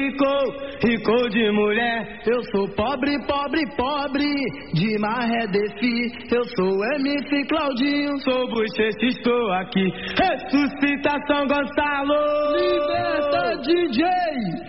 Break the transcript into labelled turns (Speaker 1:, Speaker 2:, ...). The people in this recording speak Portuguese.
Speaker 1: rico de mulher. Eu sou pobre, pobre, pobre de maré defi. Eu sou MC Claudinho, sou bochecha, estou aqui. Ressuscitação Gonçalo,
Speaker 2: liberta DJ.